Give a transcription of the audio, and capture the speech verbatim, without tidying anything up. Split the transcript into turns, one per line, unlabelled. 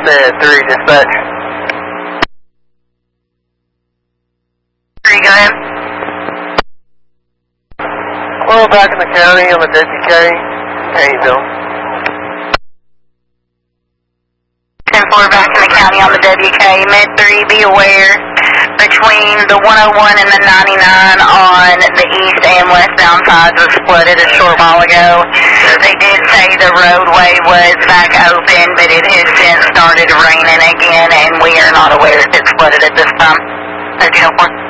Med three, dispatch.
three, go ahead.
Well, back in the county on the W K, Paynesville.
ten four back in the county on the W K. Med three, be aware, between the one oh one and the ninety-nine on the east and westbound sides was flooded a short while ago. They did say the roadway was back open, but it has since started raining again, and we are not aware if it's flooded at this time. thirteen oh four.